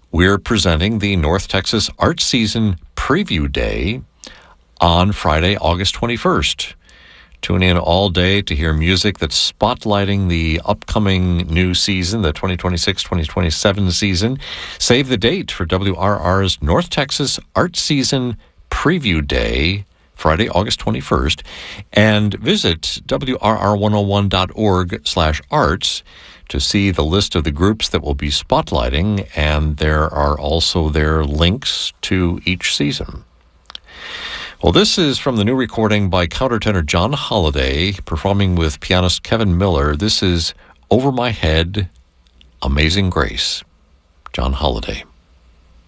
we're presenting the North Texas Art Season Preview Day on Friday, August 21st. Tune in all day to hear music that's spotlighting the upcoming new season, the 2026-2027 season. Save the date for WRR's North Texas Art Season Preview Day, Friday, August 21st, and visit WRR101.org/arts to see the list of the groups that will be spotlighting, and there are also their links to each season. Well, this is from the new recording by countertenor John Holiday, performing with pianist Kevin Miller. This is Over My Head, Amazing Grace. John Holiday.